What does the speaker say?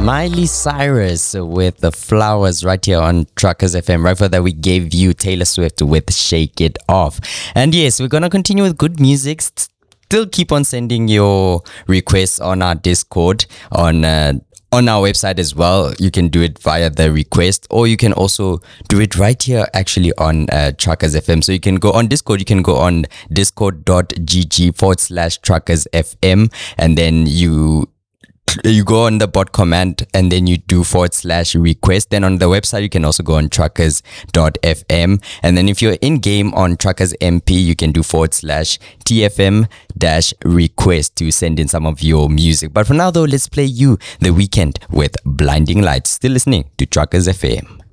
Miley Cyrus with the flowers right here on Truckers FM. Right before that, we gave you Taylor Swift with Shake It Off. And yes, we're going to continue with good music. Still keep on sending your requests on our Discord, on our website as well. You can do it via the request, or you can also do it right here actually on Truckers FM. So you can go on Discord, you can go on discord.gg/Truckers FM, and then you go on the bot command and then you do /request. Then on the website, you can also go on truckers.fm. And then if you're in game on Truckers MP, you can do /TFM-request to send in some of your music. But for now though, let's play you The Weeknd with Blinding Lights. Still listening to Truckers FM.